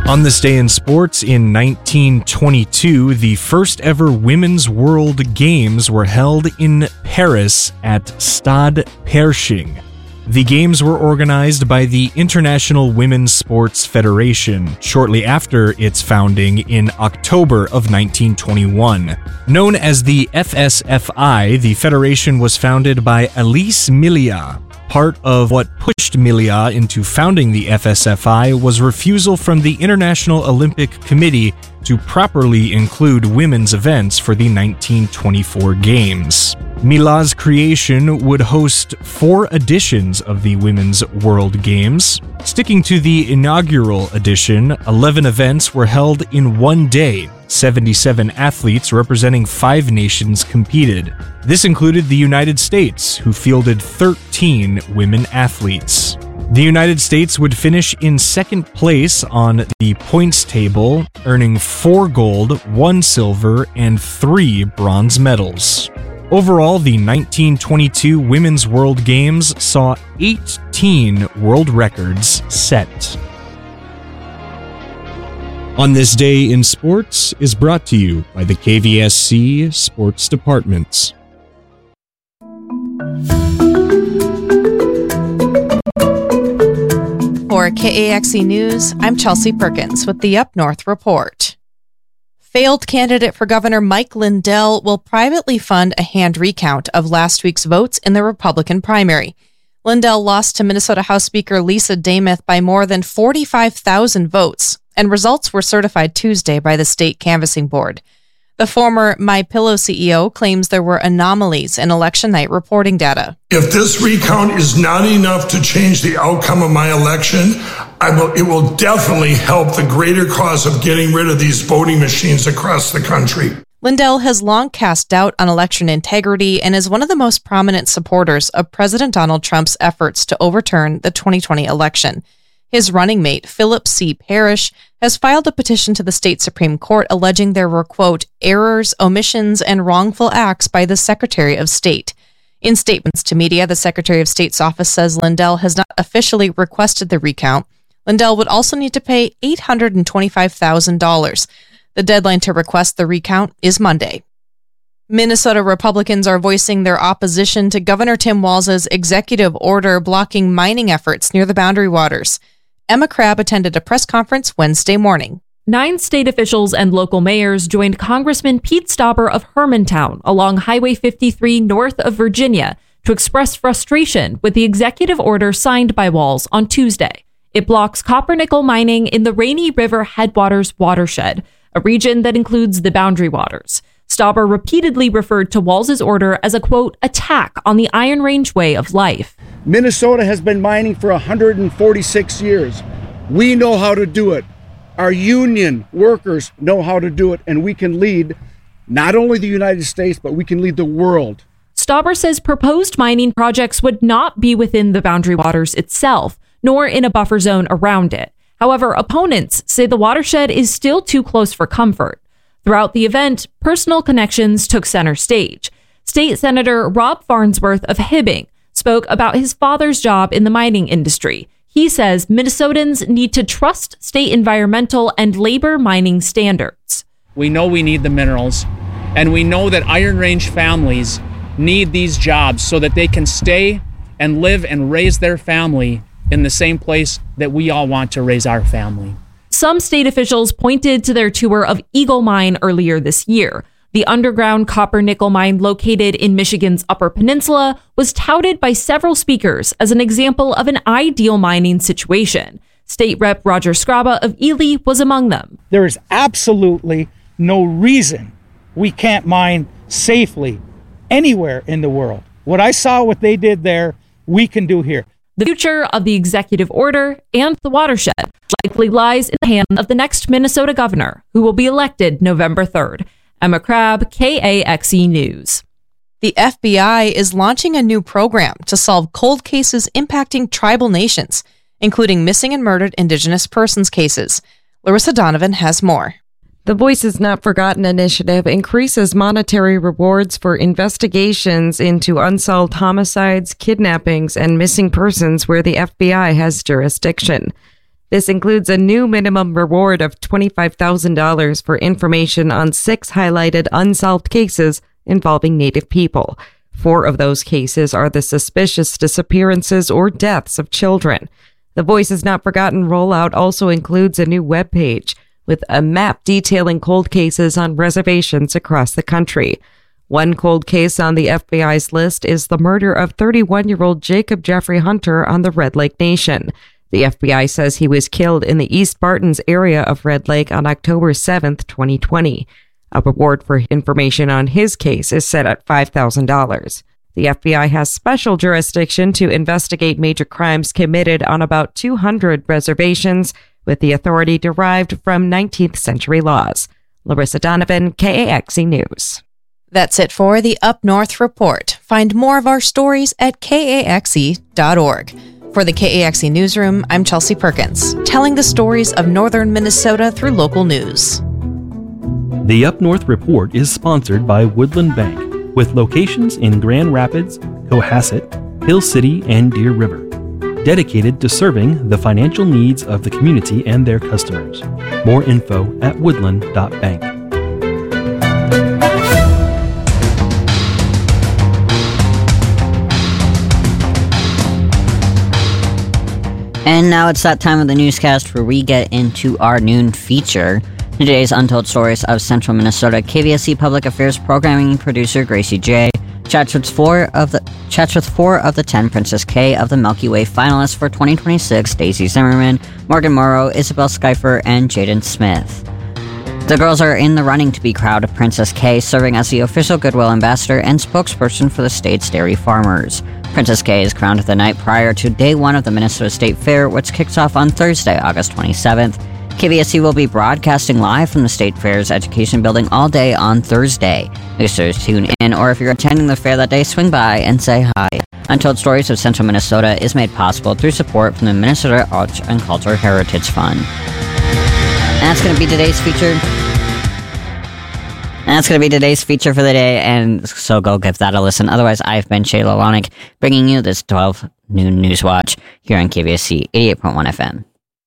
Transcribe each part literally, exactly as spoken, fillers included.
On this day in sports, in nineteen twenty-two, the first ever Women's World Games were held in Paris at Stade Pershing. The games were organized by the International Women's Sports Federation shortly after its founding in October of nineteen twenty-one. Known as the F S F I, the federation was founded by Alice Milliat. Part of what pushed Milliat into founding the F S F I was refusal from the International Olympic Committee to properly include women's events for the nineteen twenty-four Games. Milliat's creation would host four editions of the Women's World Games. Sticking to the inaugural edition, eleven events were held in one day. seventy-seven athletes representing five nations competed. This included the United States, who fielded thirteen women athletes. The United States would finish in second place on the points table, earning four gold, one silver, and three bronze medals. Overall, the nineteen twenty-two Women's World Games saw eighteen world records set. On This Day in Sports is brought to you by the K V S C Sports Departments. For K A X E News, I'm Chelsea Perkins with the Up North Report. Failed candidate for Governor Mike Lindell will privately fund a hand recount of last week's votes in the Republican primary. Lindell lost to Minnesota House Speaker Lisa Demuth by more than forty-five thousand votes, and results were certified Tuesday by the state canvassing board. The former MyPillow C E O claims there were anomalies in election night reporting data. If this recount is not enough to change the outcome of my election, I will, it will definitely help the greater cause of getting rid of these voting machines across the country. Lindell has long cast doubt on election integrity and is one of the most prominent supporters of President Donald Trump's efforts to overturn the twenty twenty election. His running mate, Philip C. Parrish, has filed a petition to the state Supreme Court alleging there were, quote, errors, omissions, and wrongful acts by the Secretary of State. In statements to media, the Secretary of State's office says Lindell has not officially requested the recount. Lindell would also need to pay eight hundred twenty-five thousand dollars. The deadline to request the recount is Monday. Minnesota Republicans are voicing their opposition to Governor Tim Walz's executive order blocking mining efforts near the Boundary Waters. Emma Crabb attended a press conference Wednesday morning. Nine state officials and local mayors joined Congressman Pete Stauber of Hermantown along Highway fifty-three north of Virginia to express frustration with the executive order signed by Walz on Tuesday. It blocks copper-nickel mining in the Rainy River Headwaters watershed, a region that includes the Boundary Waters. Stauber repeatedly referred to Walz's order as a, quote, attack on the Iron Range way of life. Minnesota has been mining for one hundred forty-six years. We know how to do it. Our union workers know how to do it, and we can lead not only the United States, but we can lead the world. Stauber says proposed mining projects would not be within the Boundary Waters itself, nor in a buffer zone around it. However, opponents say the watershed is still too close for comfort. Throughout the event, personal connections took center stage. State Senator Rob Farnsworth of Hibbing spoke about his father's job in the mining industry. He says Minnesotans need to trust state environmental and labor mining standards. We know we need the minerals, and we know that Iron Range families need these jobs so that they can stay and live and raise their family in the same place that we all want to raise our family. Some state officials pointed to their tour of Eagle Mine earlier this year. The underground copper-nickel mine located in Michigan's Upper Peninsula was touted by several speakers as an example of an ideal mining situation. State Rep Roger Scraba of Ely was among them. There is absolutely no reason we can't mine safely anywhere in the world. What I saw, what they did there, we can do here. The future of the executive order and the watershed likely lies in the hands of the next Minnesota governor, who will be elected November third. Emma Crabb, K A X E News. The F B I is launching a new program to solve cold cases impacting tribal nations, including missing and murdered Indigenous persons cases. Larissa Donovan has more. The Voices Not Forgotten initiative increases monetary rewards for investigations into unsolved homicides, kidnappings, and missing persons where the F B I has jurisdiction. This includes a new minimum reward of twenty-five thousand dollars for information on six highlighted unsolved cases involving Native people. Four of those cases are the suspicious disappearances or deaths of children. The Voices Not Forgotten rollout also includes a new webpage with a map detailing cold cases on reservations across the country. One cold case on the F B I's list is the murder of thirty-one-year-old Jacob Jeffrey Hunter on the Red Lake Nation. The F B I says he was killed in the East Bartons area of Red Lake on October seventh, twenty twenty. A reward for information on his case is set at five thousand dollars. The F B I has special jurisdiction to investigate major crimes committed on about two hundred reservations, with the authority derived from nineteenth century laws. Larissa Donovan, K A X E News. That's it for the Up North Report. Find more of our stories at K A X E dot org. For the K A X E Newsroom, I'm Chelsea Perkins, telling the stories of northern Minnesota through local news. The Up North Report is sponsored by Woodland Bank, with locations in Grand Rapids, Cohasset, Hill City, and Deer River, dedicated to serving the financial needs of the community and their customers. More info at woodland dot bank. And now it's that time of the newscast where we get into our noon feature. Today's Untold Stories of Central Minnesota, K V S C Public Affairs Programming Producer Gracie J. chats with four of the chats with four of the ten Princess K of the Milky Way finalists for twenty twenty-six: Daisy Zimmerman, Morgan Morrow, Isabel Skyfer, and Jaden Smith. The girls are in the running to be crowned Princess K, serving as the official Goodwill Ambassador and spokesperson for the state's dairy farmers. Princess K is crowned the night prior to day one of the Minnesota State Fair, which kicks off on Thursday, August twenty-seventh. K V S C will be broadcasting live from the State Fair's Education Building all day on Thursday. Make sure to tune in, or if you're attending the fair that day, swing by and say hi. Untold Stories of Central Minnesota is made possible through support from the Minnesota Arts and Cultural Heritage Fund. And that's going to be today's feature. And that's going to be today's feature for the day, and so go give that a listen. Otherwise, I've been Shayla Lonick, bringing you this twelve noon news watch here on K V S C eighty-eight point one F M.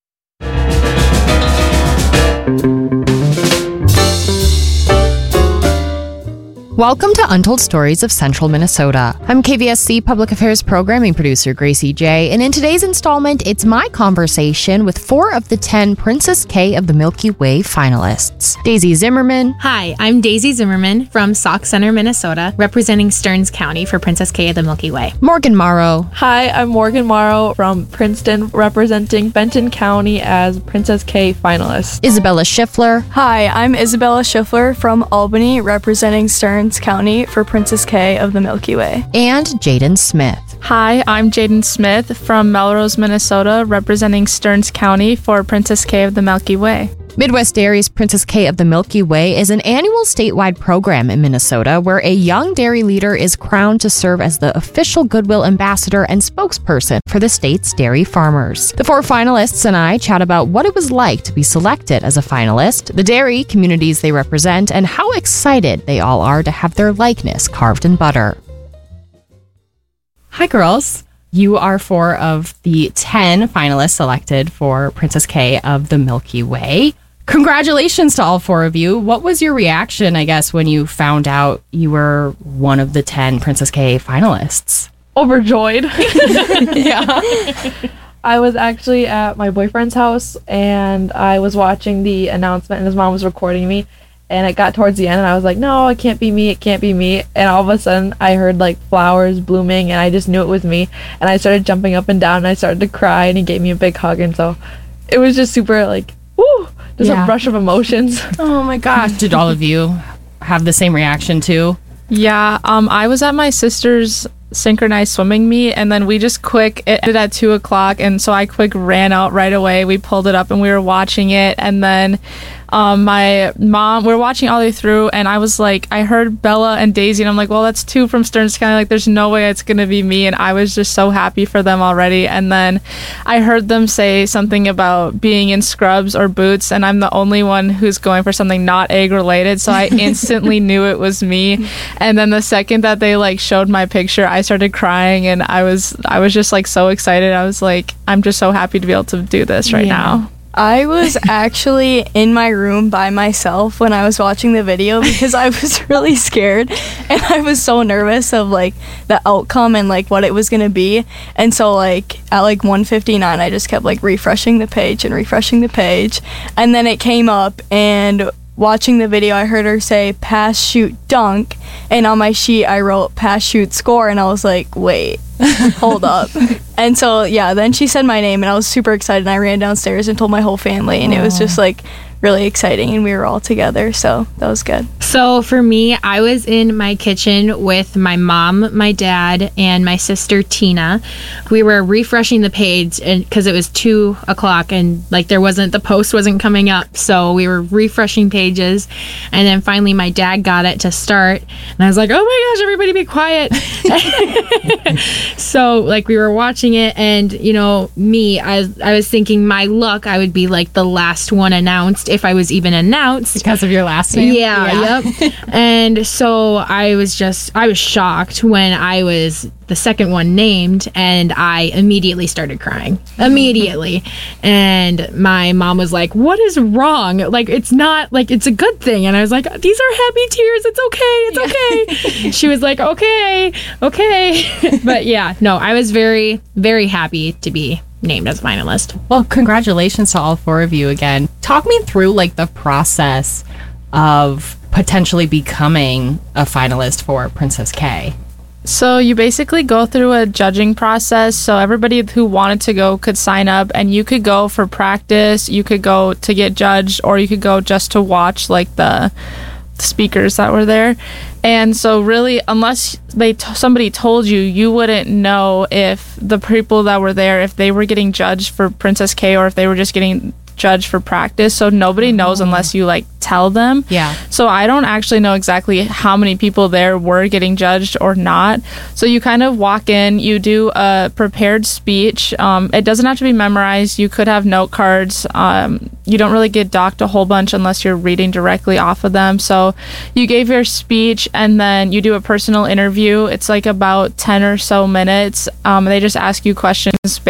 Welcome to Untold Stories of Central Minnesota. I'm K V S C Public Affairs Programming Producer Gracie J, and in today's installment, it's my conversation with four of the ten Princess K of the Milky Way finalists. Daisy Zimmerman. Hi, I'm Daisy Zimmerman from Sauk Center, Minnesota, representing Stearns County for Princess K of the Milky Way. Morgan Morrow. Hi, I'm Morgan Morrow from Princeton, representing Benton County as Princess K finalist. Isabella Schiffler. Hi, I'm Isabella Schiffler from Albany, representing Stearns County for Princess K of the Milky Way. And Jaden Smith. Hi, I'm Jaden Smith from Melrose, Minnesota, representing Stearns County for Princess K of the Milky Way. Midwest Dairy's Princess K of the Milky Way is an annual statewide program in Minnesota where a young dairy leader is crowned to serve as the official Goodwill Ambassador and spokesperson for the state's dairy farmers. The four finalists and I chat about what it was like to be selected as a finalist, the dairy communities they represent, and how excited they all are to have their likeness carved in butter. Hi, girls. You are four of the ten finalists selected for Princess K of the Milky Way. Congratulations to all four of you. What was your reaction, I guess, when you found out you were one of the ten Princess K finalists? Overjoyed. Yeah. I was actually at my boyfriend's house, and I was watching the announcement, and his mom was recording me, and it got towards the end, and I was like, no, it can't be me, it can't be me. And all of a sudden, I heard, like, flowers blooming, and I just knew it was me. And I started jumping up and down, and I started to cry, and he gave me a big hug. And so it was just super, like, woo, just yeah. a rush of emotions. Oh, my gosh. Did all of you have the same reaction, too? Yeah, um, I was at my sister's synchronized swimming meet, and then we just quick, it ended at two o'clock, and so I quick ran out right away. We pulled it up, and we were watching it, and then um, my mom, we we're watching all the way through, and I was like, I heard Bella and Daisy, and I'm like, well, that's two from Stearns County. Like, there's no way it's going to be me. And I was just so happy for them already. And then I heard them say something about being in scrubs or boots, and I'm the only one who's going for something not egg related. So I instantly knew it was me. And then the second that they like showed my picture, I started crying, and I was, I was just like so excited. I was like, I'm just so happy to be able to do this right yeah. now. I was actually in my room by myself when I was watching the video because I was really scared and I was so nervous of like the outcome and like what it was gonna be. And so like at like one fifty-nine I just kept like refreshing the page and refreshing the page, and then it came up, and watching the video I heard her say pass, shoot, dunk, and on my sheet I wrote pass, shoot, score, and I was like, wait, hold up. And so yeah, then she said my name and I was super excited, and I ran downstairs and told my whole family, and Aww. It was just like really exciting, and we were all together, so that was good. So for me, I was in my kitchen with my mom, my dad, and my sister Tina. We were refreshing the page because it was two o'clock and like there wasn't, the post wasn't coming up, so we were refreshing pages, and then finally my dad got it to start, and I was like, oh my gosh, everybody be quiet. So like we were watching it, and you know me, I, I was thinking my luck, I would be like the last one announced, if I was even announced. Because of your last name? Yeah, yeah. Yep. And so I was just, I was shocked when I was the second one named, and I immediately started crying. Immediately. And my mom was like, what is wrong? Like, it's not, like, it's a good thing. And I was like, these are happy tears. It's okay. It's okay. She was like, okay, okay. But yeah, no, I was very, very happy to be named as a finalist. Well, congratulations to all four of you again. Talk me through like the process of potentially becoming a finalist for Princess K. So you basically go through a judging process. So everybody who wanted to go could sign up, and you could go for practice, you could go to get judged, or you could go just to watch like the speakers that were there. And so really, unless they t- somebody told you, you wouldn't know if the people that were there, if they were getting judged for Princess K or if they were just getting judged for practice. So nobody knows unless you like tell them. Yeah. So I don't actually know exactly how many people there were getting judged or not. So you kind of walk in, you do a prepared speech. Um, it doesn't have to be memorized. You could have note cards. Um, you don't really get docked a whole bunch unless you're reading directly off of them. So you gave your speech, and then you do a personal interview. It's like about ten or so minutes. Um, they just ask you questions